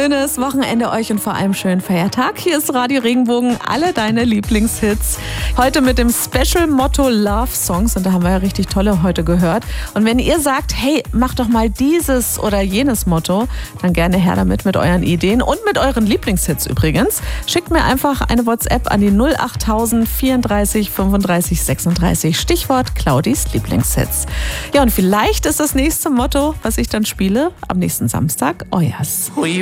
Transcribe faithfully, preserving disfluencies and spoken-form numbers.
schönes Wochenende euch und vor allem schönen Feiertag. Hier ist Radio Regenbogen, alle deine Lieblingshits. Heute mit dem Special-Motto Love Songs und da haben wir ja richtig tolle heute gehört. Und wenn ihr sagt, hey, macht doch mal dieses oder jenes Motto, dann gerne her damit mit euren Ideen und mit euren Lieblingshits übrigens. Schickt mir einfach eine WhatsApp an die null achttausend vierunddreißig fünfunddreißig sechsunddreißig. Stichwort Claudis Lieblingshits. Ja, und vielleicht ist das nächste Motto, was ich dann spiele, am nächsten Samstag, euers.